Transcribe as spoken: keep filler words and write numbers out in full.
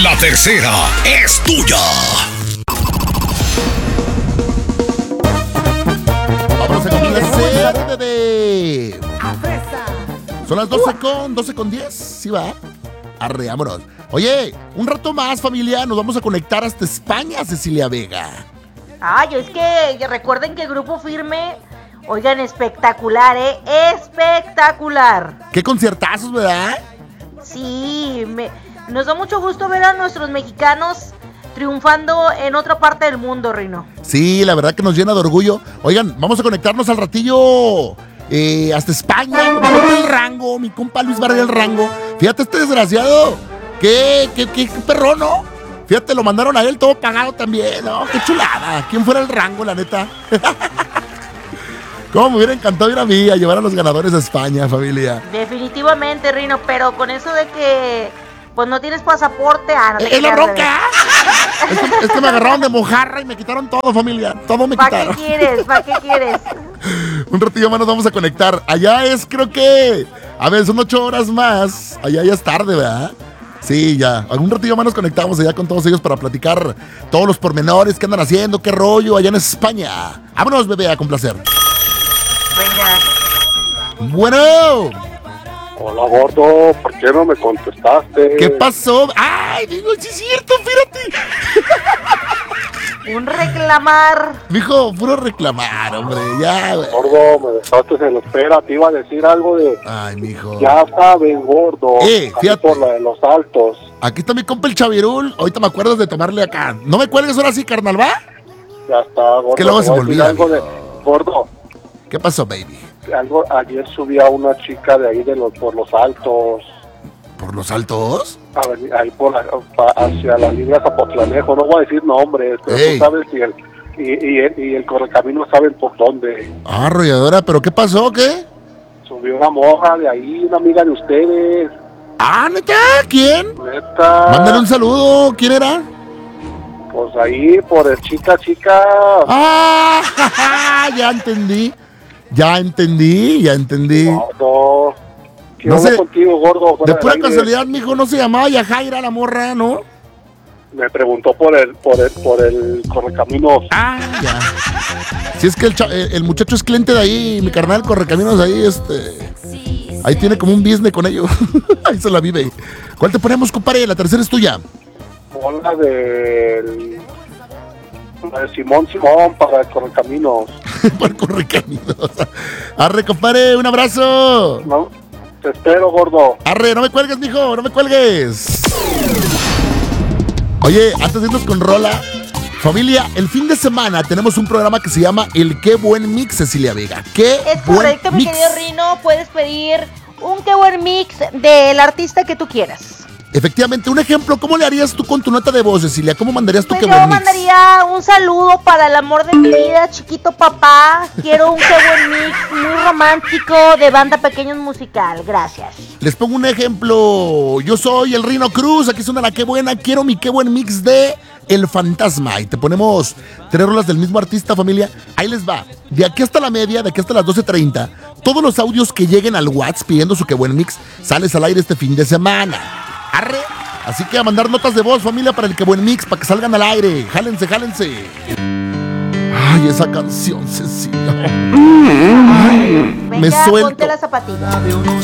La tercera es tuya. Vamos a complacer, bebé. Son las doce con, doce con diez, ¿sí va? Arre, vámonos. Oye, un rato más, familia, nos vamos a conectar hasta España, Cecilia Vega. Ay, es que recuerden que Grupo Firme, oigan, espectacular, ¿eh? Espectacular. Qué conciertazos, ¿verdad? Sí, me, nos da mucho gusto ver a nuestros mexicanos triunfando en otra parte del mundo, Rino. Sí, la verdad que nos llena de orgullo. Oigan, vamos a conectarnos al ratillo eh, hasta España, con mi compa el Rango, mi compa Luis Varela el Rango. Fíjate este desgraciado, qué, qué, qué, qué perrón, ¿no? Fíjate, lo mandaron a él todo pagado también, ¿no? Qué chulada, ¿quién fuera el Rango, la neta? Cómo me hubiera encantado ir a mí a llevar a los ganadores a España, familia. Definitivamente, Rino, pero con eso de que pues no tienes pasaporte, ah, no te ¡Es la bronca! Es que, es que me agarraron de mojarra y me quitaron todo, familia. Todo me quitaron. ¿Para qué quieres? ¿Para qué quieres? Un ratillo más nos vamos a conectar. Allá es, creo que, a ver, son ocho horas más. Allá ya es tarde, ¿verdad? Sí, ya. Algún ratillo más nos conectamos allá con todos ellos para platicar todos los pormenores, qué andan haciendo, qué rollo allá en España. Vámonos, bebé, a complacer. Venga. Bueno. Hola, gordo, ¿por qué no me contestaste? ¿Qué pasó? ¡Ay, digo, sí es cierto, fíjate! Un reclamar. Mijo, puro reclamar, hombre, ya, güey. Gordo, me dejaste en la espera, te iba a decir algo de... Ay, mijo. Ya sabes, gordo. Eh, fíjate. Por la de los altos. Aquí está mi compa el Chavirul. Ahorita me acuerdas de tomarle acá. No me cuelgues ahora sí, carnal, ¿va? Ya está, gordo. Que luego se me olvida, algo de... Gordo. ¿Qué pasó, baby? Algo, ayer subí a una chica de ahí de los, por los altos. ¿Por los altos? A ver, ahí por la, pa, hacia la línea Zapotlanejo, no voy a decir nombres, pero Ey. tú sabes y el, y, y, el, y el correcamino saben por dónde. Ah, arrolladora, ¿pero qué pasó, qué? Subió una moja de ahí, una amiga de ustedes. Ah, ¿neta? ¿Quién? Neta. Mándale un saludo. ¿Quién era? Pues ahí, por el chica, chica. Ah, ya entendí. Ya entendí, ya entendí. Gordo. ¿Qué No onda sé, contigo, gordo? Fuera de del pura aire. casualidad, mijo, no se llamaba Yajaira la morra, ¿no? Me preguntó por el, por el, por el correcaminos. Ah, ya. Si es que el, cha- el, el muchacho es cliente de ahí, mi carnal Correcaminos ahí, este... Ahí tiene como un business con ellos. Ahí se la vive. ¿Cuál te ponemos, compadre? La tercera es tuya. Pon la del... La de Simón Simón para el correcaminos. Para el Correcaminos. Arre, compadre, un abrazo. No, te espero, gordo. Arre, no me cuelgues, mijo, no me cuelgues. Oye, antes de irnos con rola, familia, el fin de semana tenemos un programa que se llama El Qué Buen Mix, Cecilia Vega. ¿Qué Es buen correcto, mi mix? querido Rino. Puedes pedir un qué buen mix del artista que tú quieras. Efectivamente, un ejemplo, ¿cómo le harías tú con tu nota de voz, Cecilia? ¿Cómo mandarías tú Pues qué yo buen mix? mandaría un saludo para el amor de mi vida, chiquito papá. Quiero un qué buen mix muy romántico de banda Pequeños Musical. Gracias. Les pongo un ejemplo. Yo soy el Rino Cruz, aquí suena la Qué Buena. Quiero mi Qué Buen Mix de El Fantasma. Y te ponemos tres rolas del mismo artista, familia. Ahí les va. De aquí hasta la media, de aquí hasta las doce treinta, todos los audios que lleguen al WhatsApp pidiendo su Qué Buen Mix, sales al aire este fin de semana. Arre. Así que a mandar notas de voz, familia, para el Qué Buen Mix, para que salgan al aire. Jálense, jálense. Ay, esa canción, Cecilia. Ay, Venga, me suelto. ponte la zapatilla. De unos